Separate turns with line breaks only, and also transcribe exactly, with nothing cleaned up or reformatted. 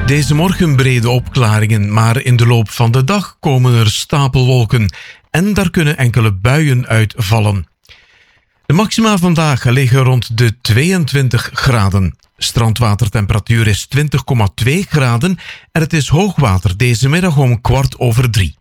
Deze morgen brede opklaringen, maar in de loop van de dag komen er stapelwolken en daar kunnen enkele buien uitvallen. De maxima vandaag liggen rond de tweeëntwintig graden. Strandwatertemperatuur is twintig komma twee graden en het is hoogwater deze middag om kwart over drie.